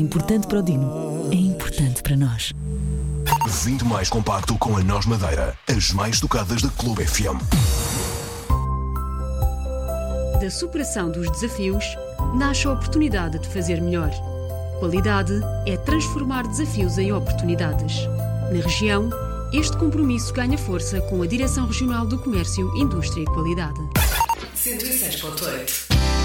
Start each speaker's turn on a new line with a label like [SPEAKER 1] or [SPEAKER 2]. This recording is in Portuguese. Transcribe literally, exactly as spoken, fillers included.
[SPEAKER 1] Importante para o Dino, é importante para nós.
[SPEAKER 2] Vinte mais compacto com a Nós Madeira, as mais tocadas da Clube F M.
[SPEAKER 3] Da superação dos desafios, nasce a oportunidade de fazer melhor. Qualidade é transformar desafios em oportunidades. Na região, este compromisso ganha força com a Direção Regional do Comércio, Indústria e Qualidade.
[SPEAKER 4] cento e seis ponto oito